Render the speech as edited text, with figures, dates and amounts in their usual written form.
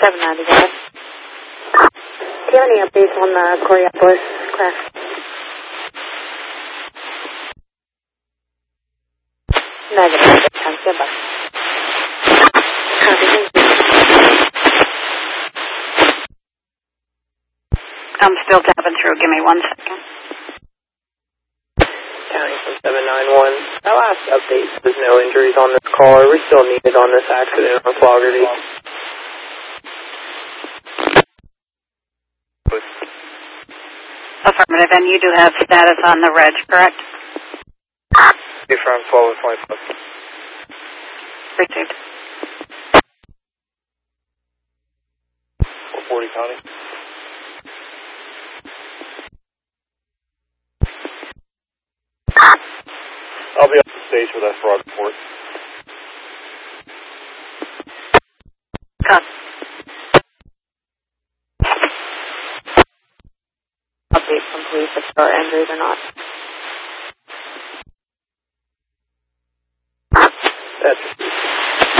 790, guys. Do you have any updates on the Coriopolis crash? Negative. Goodbye. I'm still tapping through. Give me 1 second. County from 791. Our last update was no injuries on this caller. We're still needed on this accident on Fogarty. Affirmative, and you do have status on the reg, correct? From 12 and 25. Received. 440 County. I'll be up the stage for that fraud report. Cut. Update from police if there are injuries or not. That's